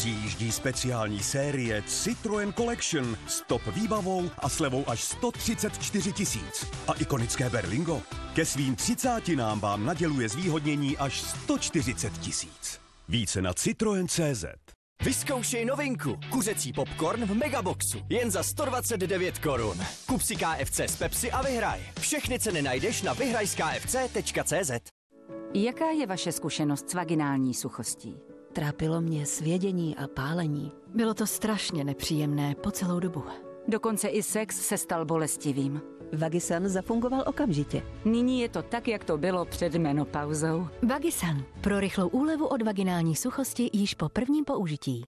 Přijíždí speciální série Citroën Collection s top výbavou a slevou až 134 000. A ikonické Berlingo ke svým 30 vám naděluje zvýhodnění až 140 000. Více na Citroen.cz. Vyzkoušej novinku. Kuřecí popcorn v Megaboxu. Jen za 129 korun. Kup si KFC z Pepsi a vyhraj. Všechny ceny najdeš na vyhrajskfc.cz. Jaká je vaše zkušenost s vaginální suchostí? Trápilo mě svědění a pálení. Bylo to strašně nepříjemné po celou dobu. Dokonce i sex se stal bolestivým. Vagisan zafungoval okamžitě. Nyní je to tak, jak to bylo před menopauzou. Vagisan. Pro rychlou úlevu od vaginální suchosti již po prvním použití.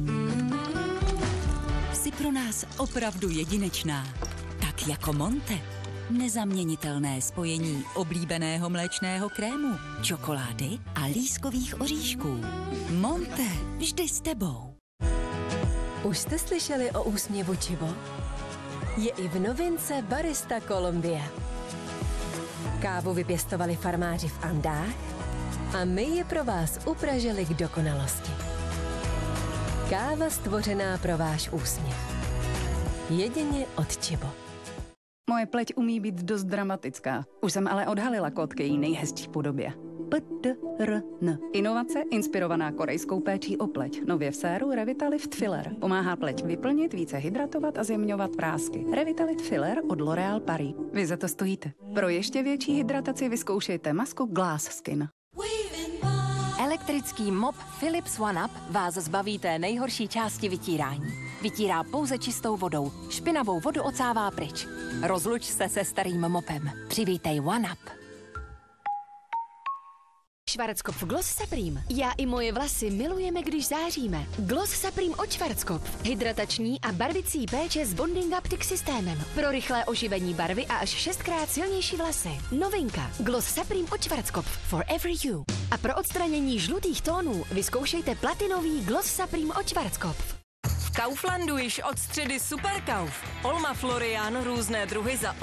Jsi pro nás opravdu jedinečná. Tak jako Monte. Nezaměnitelné spojení oblíbeného mléčného krému, čokolády a lískových oříšků. Monte, vždy s tebou. Už jste slyšeli o úsměvu Chibo? Je i v novince Barista Colombia. Kávu vypěstovali farmáři v Andách a my je pro vás upražili k dokonalosti. Káva stvořená pro váš úsměv. Jedině od Chibo. Moje pleť umí být dost dramatická. Už jsem ale odhalila kód k její nejhezčí podobě. PTRN. Inovace inspirovaná korejskou péčí o pleť. Nově v séru Revitalift Filler. Pomáhá pleť vyplnit, více hydratovat a zjemňovat prásky. Revitalift Filler od L'Oréal Paris. Vy za to stojíte. Pro ještě větší hydrataci vyzkoušejte masku Glass Skin. Elektrický mop Philips OneUp vás zbaví té nejhorší části vytírání. Vytírá pouze čistou vodou. Špinavou vodu ocává pryč. Rozluč se se starým mopem. Přivítej OneUp. Schwarzkopf Gloss Supreme. Já i moje vlasy milujeme, když záříme. Gloss Supreme od Schwarzkopf. Hydratační a barvicí péče s Bonding Optic systémem. Pro rychlé oživení barvy a až 6krát silnější vlasy. Novinka. Gloss Supreme od Schwarzkopf. For every you. A pro odstranění žlutých tónů vyzkoušejte platinový Gloss Supreme od Schwarzkopf. V Kauflandu již od středy Superkauf. Olma Florian, různé druhy za